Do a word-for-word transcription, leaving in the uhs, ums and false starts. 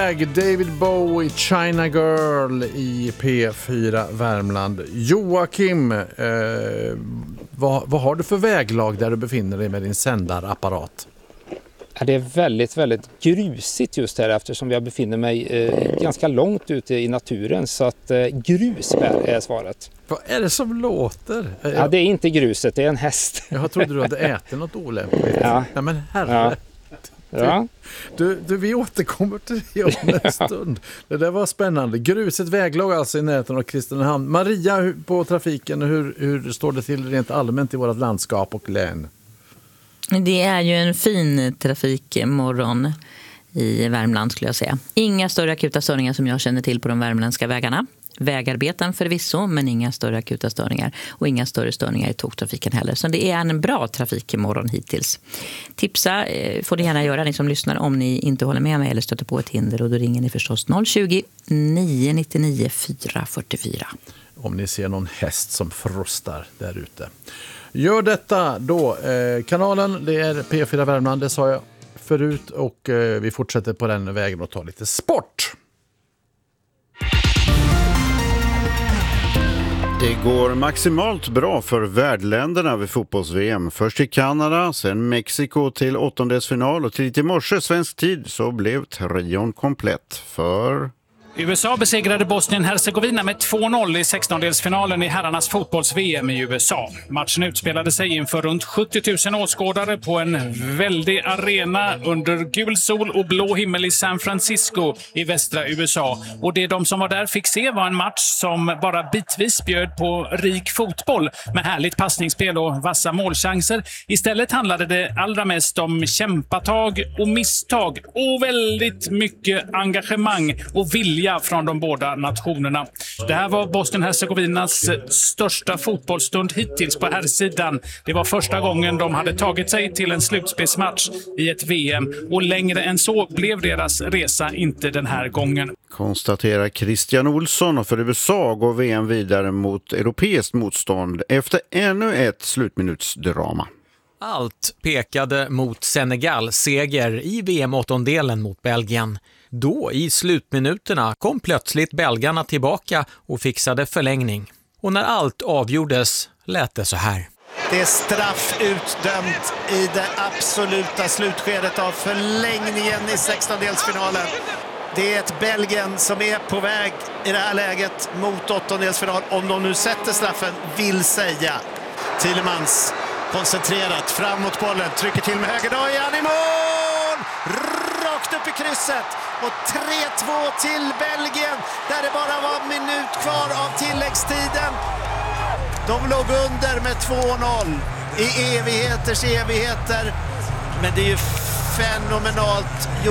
väg. David Bowie, China Girl i P fyra Värmland. Joakim, eh, vad, vad har du för väglag där du befinner dig med din sändarapparat? Ja, det är väldigt, väldigt grusigt just här eftersom jag befinner mig eh, ganska långt ute i naturen. Så att eh, grusbär är svaret. Vad är det som låter? Ja, det är inte gruset, det är en häst. Jag trodde du hade ätit något olämpligt. Ja. Nej, men herre. Ja. Ja. Du, du, vi återkommer till det om en stund. Det där var spännande. Gruset väglag alltså i närheten av Kristinehamn. Maria på trafiken, hur, hur står det till rent allmänt i vårt landskap och län? Det är ju en fin trafikmorgon i Värmland skulle jag säga. Inga större akuta störningar som jag känner till på de värmländska vägarna. Vägarbeten förvisso, men inga större akuta störningar. Och inga större störningar i tågtrafiken heller. Så det är en bra trafikmorgon hittills. Tipsa eh, får ni gärna göra, ni som lyssnar, om ni inte håller med mig eller stöter på ett hinder. Och då ringer ni förstås noll tjugo, nio nio fyra fyra fyra. Om ni ser någon häst som frostar där ute. Gör detta då. Eh, kanalen, det är P fyra Värmland, det sa jag förut. Och eh, vi fortsätter på den vägen och tar lite sport. Det går maximalt bra för värdländerna vid fotbolls-V M. Först till Kanada, sen Mexiko till åttondelsfinal och till i morse svensk tid så blev trion komplett för... U S A besegrade Bosnien-Hercegovina med två noll i sextondelsfinalen i herrarnas fotbolls-V M i U S A. Matchen utspelade sig inför runt sjuttio tusen åskådare på en väldig arena under gul sol och blå himmel i San Francisco i västra U S A. Och det de som var där fick se var en match som bara bitvis bjöd på rik fotboll med härligt passningsspel och vassa målchanser. Istället handlade det allra mest om kämpatag och misstag och väldigt mycket engagemang och vilja från de båda nationerna. Det här var Bosnien-Hercegovinas största fotbollsstund hittills på här sidan. Det var första gången de hade tagit sig till en slutspelsmatch i ett V M och längre än så blev deras resa inte den här gången. Konstaterar Christian Olsson, och för U S A går V M vidare mot europeiskt motstånd efter ännu ett slutminutsdrama. Allt pekade mot Senegal seger i V M-åttondelen mot Belgien. Då i slutminuterna kom plötsligt belgarna tillbaka och fixade förlängning. Och när allt avgjordes lät det så här. Det är straff utdömt i det absoluta slutskedet av förlängningen i sextondelsfinalen. Det är ett Belgien som är på väg i det här läget mot åttondelsfinal. Om de nu sätter straffen, vill säga. Thielemans koncentrerat framåt bollen, trycker till med höger. Då är han i mål! Rakt upp i krysset. Och tre två till Belgien där det bara var en minut kvar av tilläggstiden. De låg under med två noll i evigheters evigheter. Men det är ju fenomenalt.